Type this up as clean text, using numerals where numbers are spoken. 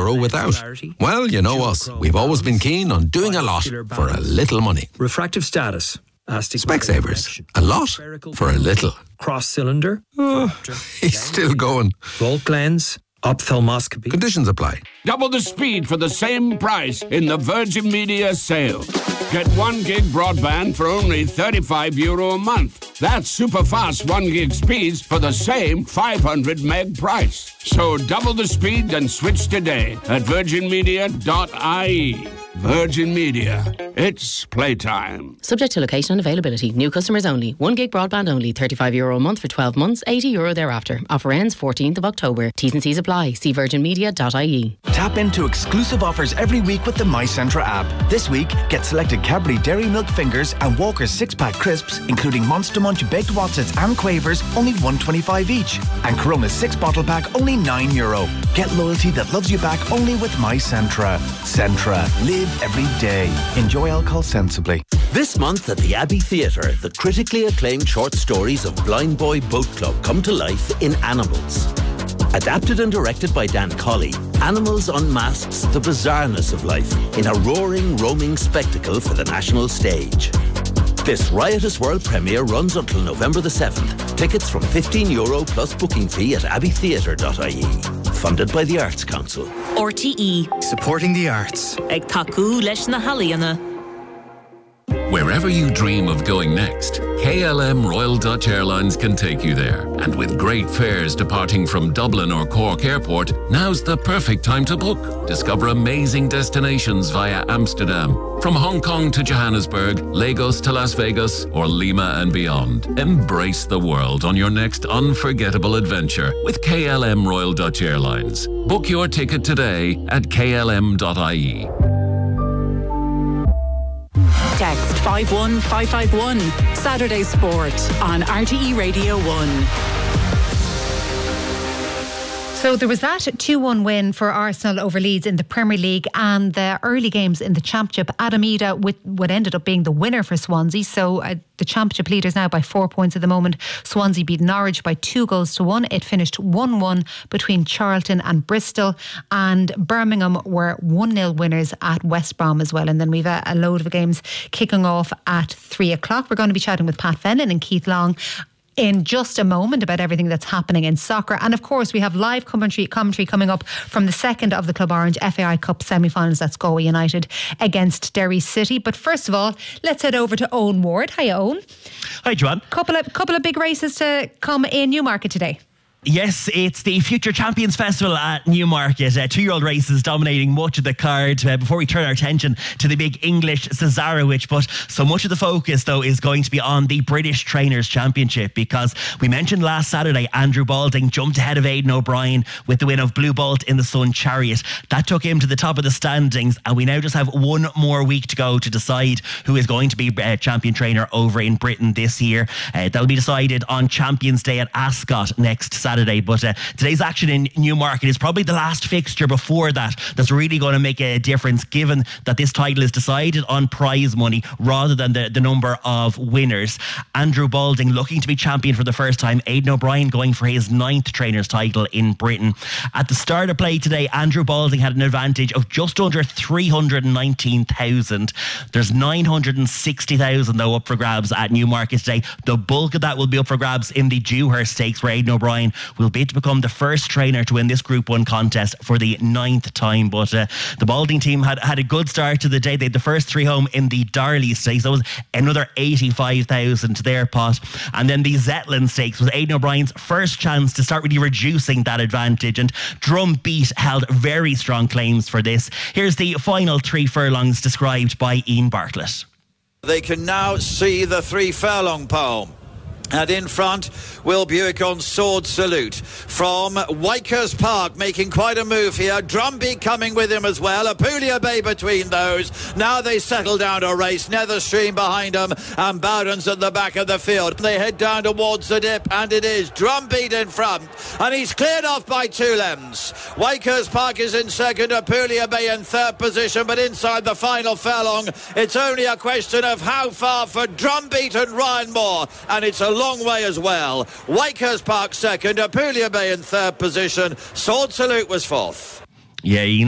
euro without. Well, you know us. We've always been keen on doing a lot for a little money. Refractive status. Specsavers. A lot for a little. Cross cylinder. He's still going. Volt lens. Ophthalmoscopy. Conditions apply. Double the speed for the same price in the Virgin Media sale. Get 1 gig broadband for only €35 a month. That's super fast 1 gig speeds for the same 500 meg price. So double the speed and switch today at virginmedia.ie. Virgin Media. It's playtime. Subject to location and availability. New customers only. 1 gig broadband only. €35 a month for 12 months. €80 thereafter. Offer ends 14th of October. T's and C's apply. See virginmedia.ie. Tap into exclusive offers every week with the MyCentra app. This week, get selected Cadbury Dairy Milk Fingers and Walker's 6-pack crisps, including Monster Munch Baked Wotsits and Quavers, only $1.25 each. And Corona's 6-bottle pack, only €9. Get loyalty that loves you back only with MyCentra. Centra. Live every day. Enjoy alcohol sensibly. This month at the Abbey Theatre, the critically acclaimed short stories of Blind Boy Boat Club come to life in Animals. Adapted and directed by Dan Colley, Animals unmasks the bizarreness of life in a roaring, roaming spectacle for the national stage. This riotous world premiere runs until November the 7th. Tickets from €15 plus booking fee at abbeytheatre.ie. Funded by the Arts Council. RTE. Supporting the arts. Ag taku leis na haliana. Wherever you dream of going next, KLM Royal Dutch Airlines can take you there. And with great fares departing from Dublin or Cork Airport, now's the perfect time to book. Discover amazing destinations via Amsterdam. From Hong Kong to Johannesburg, Lagos to Las Vegas, or Lima and beyond. Embrace the world on your next unforgettable adventure with KLM Royal Dutch Airlines. Book your ticket today at klm.ie. Text 51551. Saturday Sport on RTE Radio 1. So there was that 2-1 win for Arsenal over Leeds in the Premier League, and the early games in the Championship. Adam Ida with what ended up being the winner for Swansea. So the Championship leaders now by 4 points at the moment. Swansea beat Norwich by 2-1. It finished 1-1 between Charlton and Bristol, and Birmingham were 1-0 winners at West Brom as well. And then we've a load of games kicking off at 3 o'clock. We're going to be chatting with Pat Fenlon and Keith Long in just a moment about everything that's happening in soccer. And of course we have live commentary coming up from the second of the Club Orange FAI Cup semi-finals. That's Galway United against Derry City. But first of all, let's head over to Owen Ward. Hiya, Owen. Hi, Joanne. Couple of big races to come in Newmarket today. Yes, it's the Future Champions Festival at Newmarket. 2-year-old races dominating much of the card before we turn our attention to the big English Cesarewitch. But so much of the focus, though, is going to be on the British Trainers' Championship, because we mentioned last Saturday Andrew Balding jumped ahead of Aidan O'Brien with the win of Blue Bolt in the Sun Chariot. That took him to the top of the standings, and we now just have one more week to go to decide who is going to be champion trainer over in Britain this year. That'll be decided on Champions Day at Ascot next Saturday. But today's action in Newmarket is probably the last fixture before that's really going to make a difference, given that this title is decided on prize money rather than the number of winners. Andrew Balding looking to be champion for the first time. Aidan O'Brien going for his 9th trainer's title in Britain. At the start of play today, Andrew Balding had an advantage of just under 319,000. There's 960,000 though up for grabs at Newmarket today. The bulk of that will be up for grabs in the Dewhurst Stakes, where Aidan O'Brien will bid to become the first trainer to win this Group 1 contest for the 9th time. But the Balding team had a good start to the day. They had the first 3 home in the Darley Stakes. That was another 85,000 to their pot. And then the Zetland Stakes was Aidan O'Brien's first chance to start really reducing that advantage. And Drumbeat held very strong claims for this. Here's the final 3 furlongs described by Ian Bartlett. They can now see the 3 furlong pole. And in front, Will Buick on Sword Salute. From Wykers Park, making quite a move here. Drumbeat coming with him as well. Apulia Bay between those. Now they settle down to race. Netherstream behind them, and Bowden's at the back of the field. They head down towards the dip, and it is Drumbeat in front. And he's cleared off by 2 lengths. Wykers Park is in second. Apulia Bay in third position, but inside the final furlong, it's only a question of how far for Drumbeat and Ryan Moore. And it's a long way as well. Wykers Park second, Apulia Bay in third position. Sword Salute was fourth. Yeah, Ian